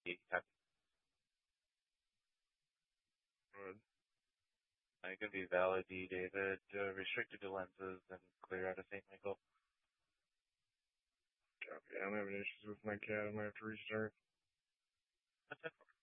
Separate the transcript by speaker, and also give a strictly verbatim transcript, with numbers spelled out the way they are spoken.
Speaker 1: be happy.
Speaker 2: Good.
Speaker 1: It could be validated, uh, restricted to lenses, and clear out of Saint Michael.
Speaker 2: Copy. I'm having issues with my cat. I might have to restart.
Speaker 1: That's it.